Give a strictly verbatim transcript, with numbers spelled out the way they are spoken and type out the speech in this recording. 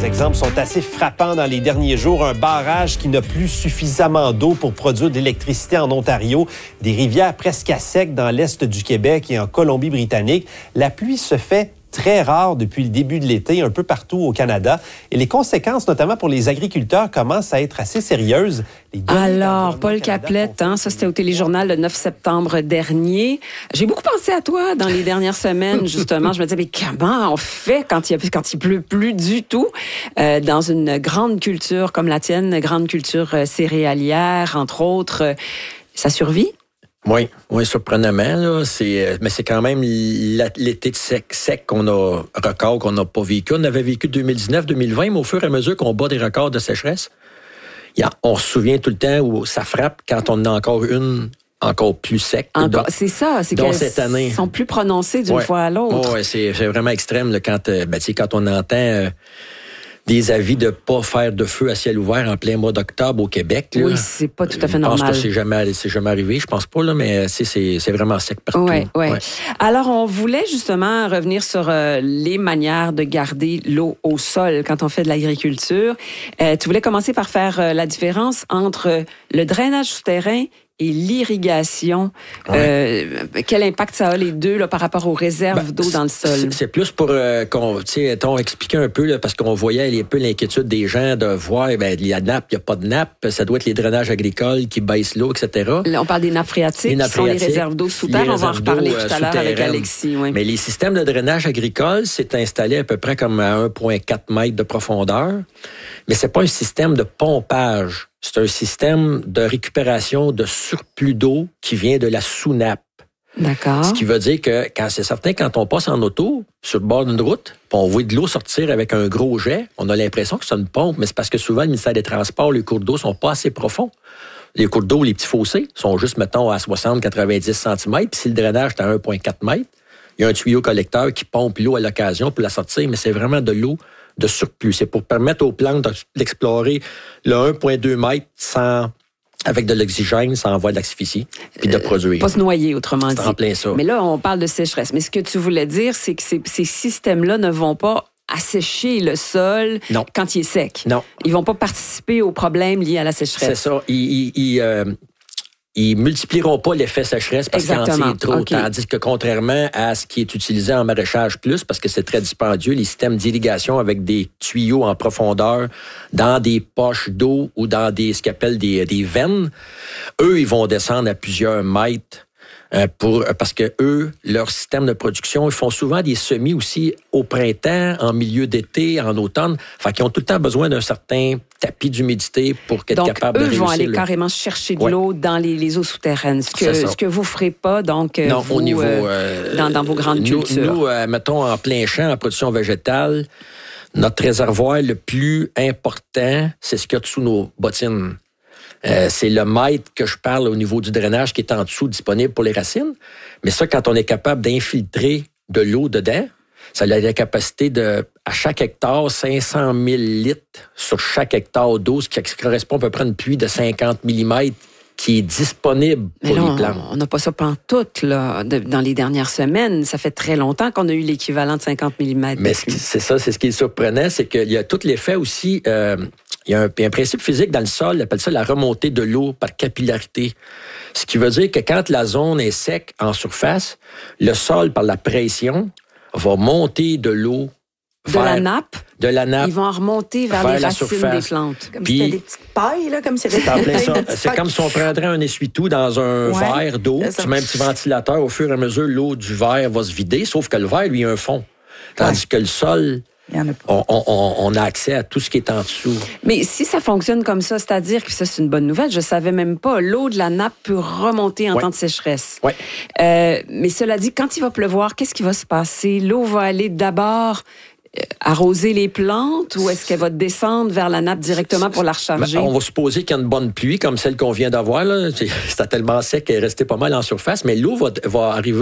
exemples sont assez frappants dans les derniers jours. Un barrage qui n'a plus suffisamment d'eau pour produire de l'électricité en Ontario. Des rivières presque à sec dans l'est du Québec et en Colombie-Britannique. La pluie se fait très rare depuis le début de l'été, un peu partout au Canada. Et les conséquences, notamment pour les agriculteurs, commencent à être assez sérieuses. Alors, Paul Caplette, hein, ça c'était au Téléjournal le neuf septembre dernier. J'ai beaucoup pensé à toi dans les dernières semaines, justement. Je me disais, mais comment on fait quand il, y a, quand il pleut plus du tout euh, dans une grande culture comme la tienne, grande culture euh, céréalière, entre autres. Euh, ça survit? Oui, oui, surprenamment, là. C'est, mais c'est quand même l'été sec, sec qu'on a, record qu'on n'a pas vécu. On avait vécu deux mille dix-neuf deux mille vingt, mais au fur et à mesure qu'on bat des records de sécheresse, y a, on se souvient tout le temps où ça frappe quand on en a encore une encore plus sec. Encore, c'est ça, c'est qu'elles cette année. sont plus prononcées d'une ouais. fois à l'autre. Oui, c'est, c'est vraiment extrême là, quand, euh, ben, quand on entend... Euh, des avis de ne pas faire de feu à ciel ouvert en plein mois d'octobre au Québec. Là. Oui, c'est pas tout à fait normal. Je pense que c'est jamais, c'est jamais arrivé, je pense pas, là, mais c'est, c'est, c'est vraiment sec partout. Oui, oui. Ouais. Alors, on voulait justement revenir sur euh, les manières de garder l'eau au sol quand on fait de l'agriculture. Euh, tu voulais commencer par faire euh, la différence entre le drainage souterrain et l'irrigation. Ouais. Euh, quel impact ça a les deux là, par rapport aux réserves ben, d'eau dans le sol? C'est, c'est plus pour euh, qu'on, tu sais, on expliquait un peu, là, parce qu'on voyait un peu l'inquiétude des gens de voir, ben, il y a nappe, il n'y a pas de nappe, ça doit être les drainages agricoles qui baissent l'eau, et cetera. Là, on parle des nappes phréatiques, les nappes qui sont les réserves d'eau sous terre. On va en reparler tout à l'heure avec Alexis. Oui. Mais les systèmes de drainage agricole, c'est installé à peu près comme à un virgule quatre mètres de profondeur, mais c'est pas un système de pompage. C'est un système de récupération de surplus d'eau qui vient de la sous-nappe. D'accord. Ce qui veut dire que, quand c'est certain, quand on passe en auto, sur le bord d'une route, puis on voit de l'eau sortir avec un gros jet, on a l'impression que c'est une pompe, mais c'est parce que souvent, le ministère des Transports, les cours d'eau sont pas assez profonds. Les cours d'eau, les petits fossés, sont juste, mettons, à soixante à quatre-vingt-dix centimètres, puis si le drainage est à un virgule quatre mètres, il y a un tuyau collecteur qui pompe l'eau à l'occasion pour la sortir, mais c'est vraiment de l'eau de surplus. C'est pour permettre aux plantes d'explorer le un virgule deux mètres sans, avec de l'oxygène, sans envoyer de l'asphyxie, puis de produire. Euh, pas se noyer, autrement dit. C'est en plein ça. Mais là, on parle de sécheresse. Mais ce que tu voulais dire, c'est que ces, ces systèmes-là ne vont pas assécher le sol non. quand il est sec. Non. Ils vont pas participer aux problèmes liés à la sécheresse. C'est ça. Ils... ils, ils euh... Ils multiplieront pas l'effet sécheresse parce qu'il en tire trop. Okay. Tandis que contrairement à ce qui est utilisé en maraîchage plus, parce que c'est très dispendieux, les systèmes d'irrigation avec des tuyaux en profondeur dans des poches d'eau ou dans des ce qu'on appelle des, des veines, eux, ils vont descendre à plusieurs mètres. Euh, pour, parce que eux, leur système de production, ils font souvent des semis aussi au printemps, en milieu d'été, en automne. Fait qu'ils ont tout le temps besoin d'un certain tapis d'humidité pour être Donc, capable de réussir. Donc, eux vont aller là. carrément chercher de ouais. l'eau dans les, les eaux souterraines. Ce que, ce que vous ne ferez pas, donc, non, vous, au niveau, euh, dans, dans vos grandes nous, cultures. Nous, euh, mettons, en plein champ, en production végétale, notre réservoir le plus important, c'est ce qu'il y a dessous nos bottines. Euh, c'est le mètre que je parle au niveau du drainage qui est en dessous disponible pour les racines. Mais ça, quand on est capable d'infiltrer de l'eau dedans, ça a la capacité de, à chaque hectare, cinq cent mille litres sur chaque hectare d'eau, ce qui correspond à peu près à une pluie de cinquante millimètres qui est disponible pour là, les plantes. On n'a pas ça pantoute, là, de, dans les dernières semaines. Ça fait très longtemps qu'on a eu l'équivalent de cinquante millimètres. Mais c'est ça, c'est ce qui est surprenant, c'est qu'il y a tout l'effet aussi... Euh, Il y a un, un principe physique dans le sol, on appelle ça la remontée de l'eau par capillarité. Ce qui veut dire que quand la zone est sec en surface, le sol, par la pression, va monter de l'eau de vers, la nappe. De la nappe. Ils vont en remonter vers, vers les racines surface. Des plantes. Comme Puis, si c'était des petites pailles, là, comme si c'était c'est, plein ça. C'est comme si on prendrait un essuie-tout dans un ouais, verre d'eau, tu mets un petit ventilateur, au fur et à mesure, l'eau du verre va se vider, sauf que le verre, lui, a un fond. Tandis ouais. que le sol... On, on, on a accès à tout ce qui est en dessous. Mais si ça fonctionne comme ça, c'est-à-dire que ça, c'est une bonne nouvelle, je savais même pas, l'eau de la nappe peut remonter en ouais. temps de sécheresse. Ouais. Euh, mais cela dit, quand il va pleuvoir, qu'est-ce qui va se passer? L'eau va aller d'abord arroser les plantes ou est-ce qu'elle va descendre vers la nappe directement pour la recharger? Ben, on va supposer qu'il y a une bonne pluie, comme celle qu'on vient d'avoir. Là. C'est, c'était tellement sec qu'elle est restée pas mal en surface, mais l'eau va, va arriver